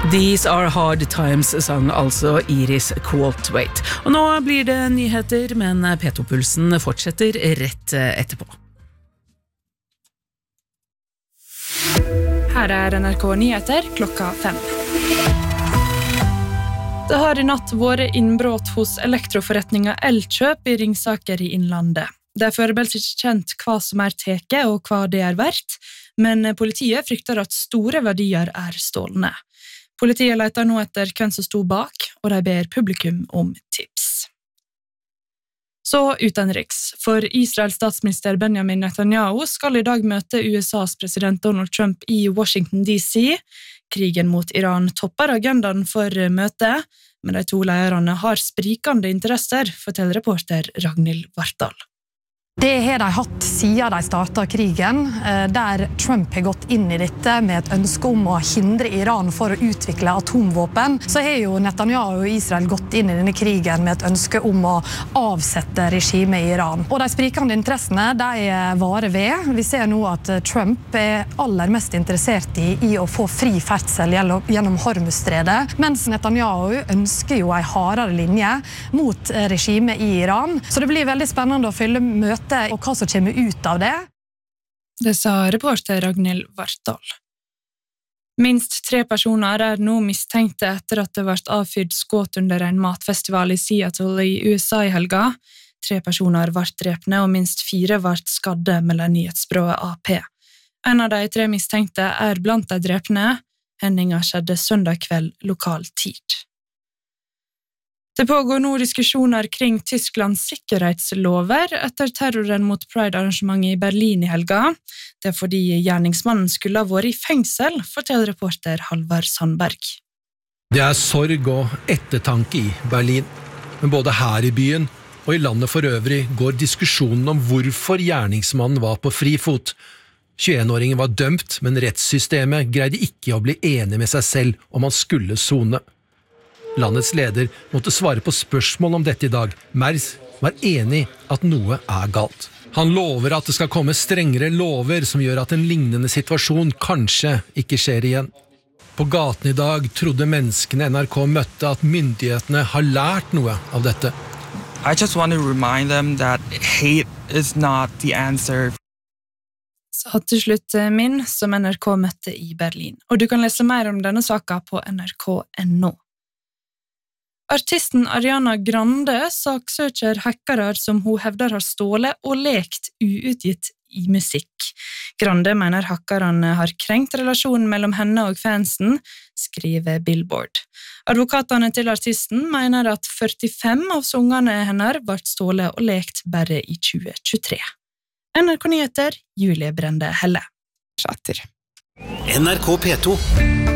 These are hard times, sang altså Iris Qualtwaite. Og nå blir det nyheter, men P2-pulsen fortsetter rett etterpå. Her er NRK Nyheter klokka 5. Det har i natt vært innbrudd hos elektroforretninga Elkjøp i Ringsaker i Innlandet. Det er foreløpig ikke kjent hva som er teke og hva det er verdt, men politiet frykter at store verdier er stålne. Politiet leter nå etter hvem som stod bak, og de ber publikum om tips. Så utenriks, for Israels statsminister Benjamin Netanyahu skal i dag møte USAs president Donald Trump i Washington DC. Krigen mot Iran topper agendaen for møtet, men de to lederne har sprikende interesser, forteller reporter Ragnhild Vartdal. Det har de hatt siden de startet krigen, der Trump har gått inn i dette med et ønske om å hindre Iran for å utvikle atomvåpen. Så har jo Netanyahu og Israel gått inn i denne krigen med et ønske om å avsette regimet i Iran. Og de sprikende interessene, de varer ved. Vi ser nå at Trump er aller mest interessert i å få fri ferdsel gjennom Hormuzstredet, mens Netanyahu ønsker jo en hardere linje mot regimet i Iran. Så det blir veldig spennende å følge møtet og hva som kommer ut av det. Det sa reporter Ragnhild Vartdal. Minst 3 personer er nå mistenkte etter at det ble avfyrt skudd under en matfestival i Seattle i USA i helga. 3 personer ble drepne, og minst 4 ble skadde, melder nyhetsbyrået AP. En av de 3 mistenkte er blant de drepne. Hendinga skjedde søndag kveld lokal tid. Det pågår nå diskusjoner kring Tysklands sikkerhetslover etter terroren mot Pride-arrangementet i Berlin i helga. Det er fordi gjerningsmannen skulle ha vært i fengsel, forteller reporter Halvard Sandberg. Det er sorg og ettertanke i Berlin, men både her i byen og i landet for øvrig går diskusjonen om hvorfor gjerningsmannen var på fri fot. 21-åringen var dømt, men rettssystemet greide ikke å bli enig med seg selv om han skulle sone. Landets leder måtte svare på spørsmål om dette i dag. Merz var enig at noe er galt. Han lover at det skal komme strengere lover som gjør at en lignende situasjon kanskje ikke skjer igjen. På gaten i dag trodde menneskene NRK møtte at myndighetene har lært noe av dette. I just want to remind them that hate is not the answer. Sa til slutt Min, som NRK møtte i Berlin. Og du kan lese mer om denne saken på nrk.no. Artisten Ariana Grande saksøker hackere som hun hevder har stålet og lekt uutgitt i musikk. Grande mener hackerne har krenkt relasjonen mellom henne og fansen, skriver Billboard. Advokatene til artisten mener at 45 av sangene hennes ble stålet og lekt bare i 2023. NRK Nyheter, Julie Brende Helle. NRK P2.